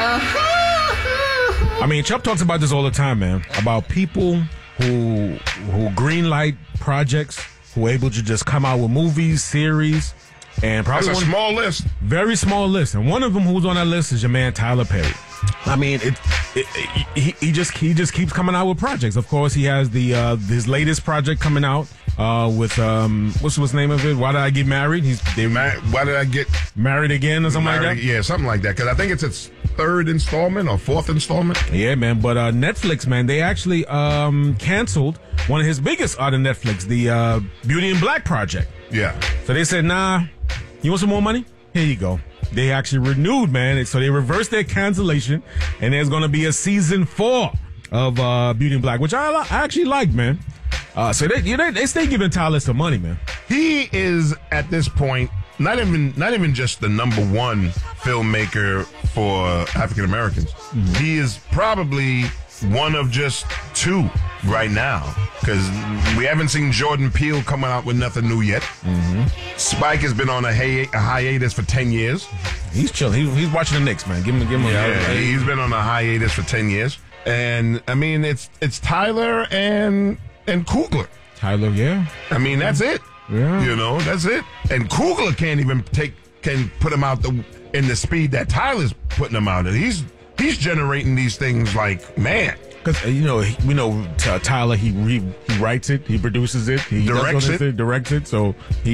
I mean, Chubb talks about this all the time, man. About people who greenlight projects, who are able to just come out with movies, series, and probably that's a small list. Very small list. And one of them who's on that list is your man Tyler Perry. I mean, he just keeps coming out with projects. Of course, he has his latest project coming out with what's the name of it? Why Did I Get Married? Why Did I Get Married Again or something married? like that? Yeah, something like that. Because I think it's its third installment or fourth installment. Yeah, man. But Netflix, man, they actually canceled one of his biggest out of Netflix, the Beauty and Black project. Yeah. So they said, nah, you want some more money? Here you go. They actually renewed, man. So they reversed their cancellation, and there's going to be a season 4 of Beauty and Black, which I actually like, man. So they stay giving Tyler some money, man. He is at this point not even just the number one filmmaker for African Americans. Mm-hmm. He is probably one of just 2 right now, because we haven't seen Jordan Peele coming out with nothing new yet. Mm-hmm. Spike has been on a hiatus for 10 years. He's chilling. He's watching the Knicks, man. Give him yeah, he's been on a hiatus for 10 years. And I mean, it's Tyler and Coogler. Tyler, yeah. I mean, that's it. Yeah. You know, that's it. And Coogler can't even can put him out in the speed that Tyler's putting him out at. He's generating these things like, man. Because, we know Tyler, he writes it, he produces it, he directs it. So,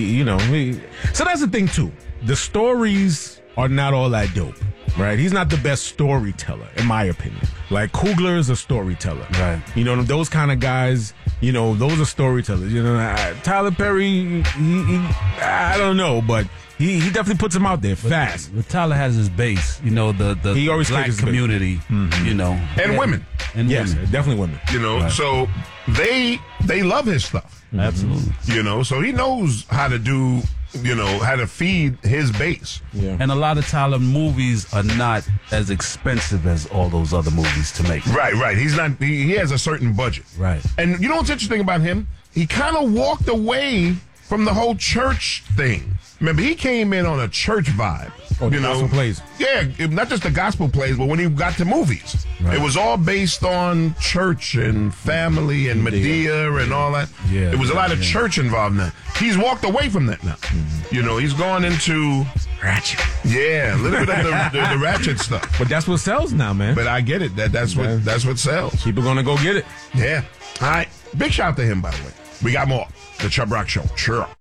so that's the thing, too. The stories are not all that dope, right? He's not the best storyteller, in my opinion. Like, Coogler is a storyteller. Right. Those kind of guys, those are storytellers. Tyler Perry, I don't know, but he definitely puts him out there fast. But Tyler has his base, the he always black community, mm-hmm. And women. And yes, women. Definitely women. Right. So they love his stuff. Mm-hmm. Absolutely. So he knows how to do, how to feed his base. Yeah. And a lot of Tyler movies are not as expensive as all those other movies to make. Right. He's not, he has a certain budget. Right. And you know what's interesting about him? He kind of walked away from the whole church thing. Remember, he came in on a church vibe. Oh, the gospel plays. Yeah, not just the gospel plays, but when he got to movies. Right. It was all based on church and family and Medea and all that. Yeah, there was a lot of church involved in that. He's walked away from that now. Mm-hmm. He's gone into ratchet. Yeah, a little bit of the ratchet stuff. But that's what sells now, man. But I get it. That's what sells. People gonna go get it. Yeah. All right. Big shout out to him, by the way. We got more. The Chubb Rock Show. Sure.